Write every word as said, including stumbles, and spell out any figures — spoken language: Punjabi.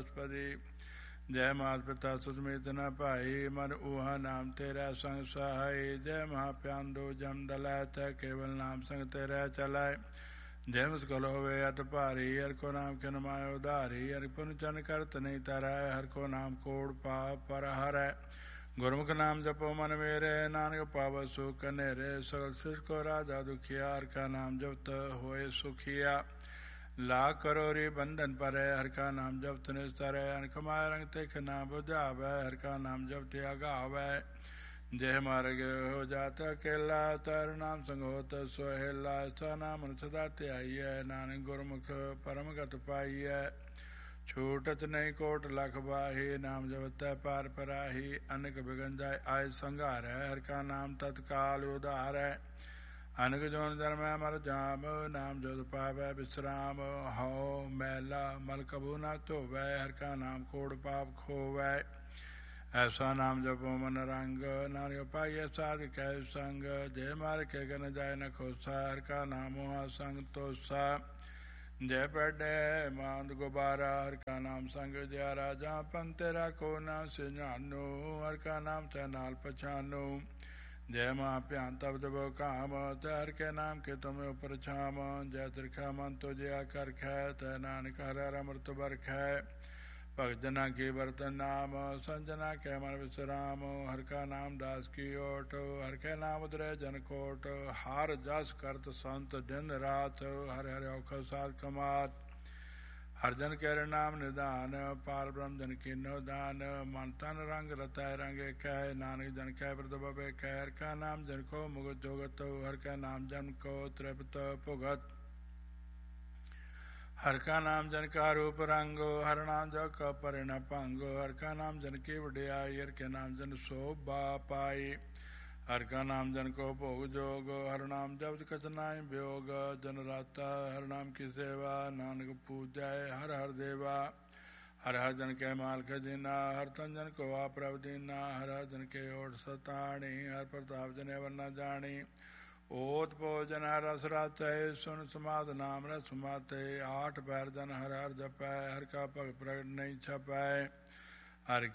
ਬਸਪਤੀ। ਜੈ ਮਾਤ ਪਿਤਾ ਸੁਤਮੀਤ ਨ ਭਾਈ, ਮਨ ਊਹਾ ਨਾਮ ਤੇਰਾ ਸੰਗ ਸਹਾਈ। ਜੈ ਮਹਾਪਿਆੰਦੋ ਜਮ ਦਲੈ, ਤੈ ਕੇਵਲ ਨਾਮ ਸੰਗ ਤੇਰਾ ਚਲੈ। ਜੈ ਮੁਸਕਲ ਹੋਵੇ ਅਤ ਭਾਰੀ, ਹਰਿ ਕੋ ਨਾਮ ਕਿਨ ਮਾਇ ਉਧਾਰੀ। ਹਰਿ ਪੁਨ ਚਨ ਕਰਤ ਨਹੀਂ ਤਰੈ, ਹਰਿ ਕੋ ਨਾਮ ਕੋੜ ਪਾਪ ਪਰ ਹਰੈ। ਗੁਰਮੁਖ ਨਾਮ ਜਪੋ ਮਨ ਮੇਰੇ, ਨਾਨਕ ਪਾਵੈ ਸੁਖ ਕਨੇਰੇ। ਸਗਲ ਸਿਰ ਕੋ ਰਾਜਾ ਦੁਖੀਆ, ਹਰਿ ਕਾ ਨਾਮ ਜਪਤ ਹੋਏ ਸੁਖੀਆ। ਲਾਖ ਕਰੋਰੀ ਬੰਧਨ ਪਰੈ, ਹਰਿ ਕਾ ਨਾਮ ਜਪਤ ਨਿਸਤਰੈ। ਅਨਖ ਮਾਇਆ ਰੰਗ ਤਿਖ ਨਾ ਬੁਝਾਵੈ, ਹਰਿ ਕਾ ਨਾਮ ਜਪਤ ਅਗਾਵੈ। ਜੈ ਮਾਰਗ ਹੋ ਜਾਤ ਅਕੇਲਾ, ਤਰ ਨਾਮ ਸੰਗ ਹੋਤ ਸੁਹੇਲਾ। ਸਾ ਨਾਮ ਸਦਾ ਧਿਆਈਐ, ਨਾਨਕ ਗੁਰਮੁਖ ਪਰਮ ਗਤ ਪਾਈਐ। ਛੂਟਤ ਨਹੀਂ ਕੋਟ ਲਖ ਬਾਹੀ, ਨਾਮ ਜਪਤੈ ਪਾਰ ਪਰਾਹੀ। ਅਨਕ ਬਿਗਨ ਜਾਇ ਆਇ ਸੰਘਾਰੈ, ਹਰਿ ਕਾ ਨਾਮ ਤਤਕਾਲ ਉਧਾਰੈ। ਅਨਕ ਜੋਨ ਜਨਮੈ ਮਰ ਜਾਮ, ਨਾਮ ਜਪਿ ਪਾਵੈ ਵਿਸਰਾਮ। ਹਉ ਮੈਲਾ ਮਲ ਕਬੂ ਨਾ ਧੋਵੈ, ਹਰਿ ਕਾ ਨਾਮ ਕੋੜ ਪਾਪ ਖੋਵੈ। ਐਸਾ ਨਾਮ ਜਪੋ ਮਨ ਰੰਗ, ਨਾਨਕ ਪਾਈਐ ਸਾਧ ਕੈ ਸੰਗ। ਜੇ ਮਾਰ ਕੇ ਗਨ ਜਾਇ ਨ ਖੋਸਾ, ਹਰਿ ਕਾ ਨਾਮ ਮੋਹਾ ਸੰਗ ਤੋਸਾ। ਜੈ ਪੈਡੈ ਮਾਂਦ ਗੁਬਾਰਾ, ਹਰਿ ਕਾ ਨਾਮ ਸੰਗ ਜਿਆਰਾ। ਜਾਂ ਪੰਨ ਤੇਰਾ ਕੋ ਨਾ ਸਿਝਾਨੋ, ਹਰਿ ਕਾ ਨਾਮ ਤੈ ਨਾਲ ਪਛਾਨੋ। ਜੈ ਮਾ ਭਿਆਨ ਤਬਦ ਬੋ ਕਾਮ, ਤੈ ਹਰਿ ਕੇ ਨਾਮ ਕੇ ਤੁਮ ਉਪਰ ਛਾਮ। ਜੈ ਤਿਰਖਾ ਮਨ ਤੁਜਿਆ ਕਰਖੈ, ਤੈ ਨਾਨਕ ਹਰਿ ਹਰਿ ਅੰਮ੍ਰਿਤ ਬਰਖੈ। ਭਗਤ ਜਨਾ ਕੀ ਬਰਤਨ ਨਾਮ, ਸੰਜਨਾ ਕੈ ਮਨ ਵਿਸਰਾਮ। ਹਰਿ ਕਾ ਨਾਮ ਦਾਸ ਕੀ ਓਟ, ਹਰਿ ਕੈ ਨਾਮ ਉਦਰੈ ਜਨ ਕੋਟ। ਹਰ ਜਸ ਕਰਤ ਸੰਤ ਦਿਨ ਰਾਤ, ਹਰਿ ਹਰਿ ਔਖਦ ਸਾਧ ਕਮਾਤ। ਹਰਿ ਜਨ ਕੈ ਨਾਮ ਨਿਧਾਨ, ਪਾਰ ਬ੍ਰਹਮ ਜਨ ਕੀਨੋ ਦਾਨ। ਮਨ ਤਨ ਰੰਗ ਰਤੈ ਰੰਗ ਏਕੈ, ਨਾਨਕ ਜਨ ਕੈ ਬਿਰਦ ਬਬੇ ਕੈ। ਹਰਿ ਕਾ ਨਾਮ ਜਨ ਕੋ ਮੁਗਤ ਜੋਗਤ, ਹਰਿ ਕਾ ਨਾਮ ਜਨ ਕੋ ਤ੍ਰਿਪਤ ਭੁਗਤ। ਹਰਿ ਕਾ ਨਾਮ ਜਨ ਕਾ ਰੂਪ ਰੰਗੋ, ਹਰਿ ਨਾਮ ਜਪ ਕਾ ਪਰਿ ਨ ਭੰਗੋ। ਹਰਿ ਕਾ ਨਾਮ ਜਨ ਕੀ ਵਡਿਆਈ, ਹਰਿ ਕੈ ਨਾਮ ਜਨ ਸੋਭਾ ਪਾਈ। ਹਰਿ ਕਾ ਨਾਮ ਜਨ ਕੋ ਭੋਗ ਜੋਗ, ਹਰਿ ਨਾਮ ਜਪਤ ਕਛ ਨਾਹਿ ਬਿਯੋਗ। ਜਨ ਰਾਤਾ ਹਰਿ ਨਾਮ ਕੀ ਸੇਵਾ, ਨਾਨਕ ਪੂਜੈ ਹਰਿ ਹਰਿ ਦੇਵਾ। ਹਰਿ ਹਰਿ ਜਨ ਕੈ ਮਾਲ ਖਜੀਨਾ, ਹਰਿ ਤਨ ਜਨ ਕੋ ਆਪ ਪ੍ਰਭ ਦੀਨਾ। ਹਰਿ ਹਰਿ ਜਨ ਕੇ ਓਟ ਸਤਾਣੀ, ਹਰਿ ਪ੍ਰਤਾਪ ਜਨ ਅਵਰ ਨ ਜਾਣੀ। ਓਤ ਭੋਜਨ ਹਰਿ ਰਸ ਰਾਤੈ, ਸੁਨ ਸਮਾਧ ਨਾਮ ਰਸ ਮਾਤੈ। ਆਠ ਪੈਰ ਜਨ ਹਰਿ ਹਰਿ ਜਪੈ, ਹਰਿ ਕਾ ਭਗਤ ਪ੍ਰਗਟ ਨਹੀਂ ਛਪੈ। ਹਰਿ